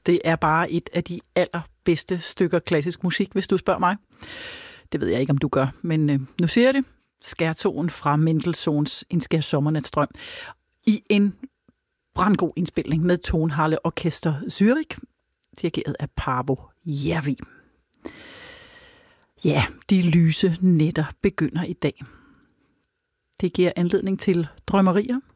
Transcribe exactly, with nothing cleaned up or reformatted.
Det er bare et af de allerbedste stykker klassisk musik, hvis du spørger mig. Det ved jeg ikke, om du gør, men øh, nu siger jeg det. Skærtoen fra Mendelssohns En skær sommernatstrøm i en brandgod indspilning med Tonhalle Orkester Zürich, dirigeret af Paavo Järvi. Ja, de lyse nætter begynder i dag. Det giver anledning til drømmerier,